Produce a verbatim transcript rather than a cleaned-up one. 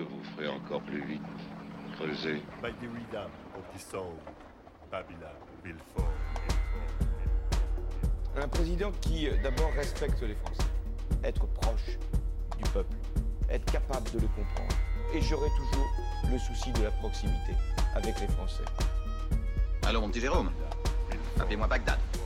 vous ferez encore plus vite. Creusez. By the rhythm of the soul, Babylon will fall. Un président qui, d'abord, respecte les Français. Être proche du peuple. Être capable de le comprendre. Et j'aurai toujours le souci de la proximité avec les Français. Allô, mon petit Jérôme. Appelez-moi Bagdad.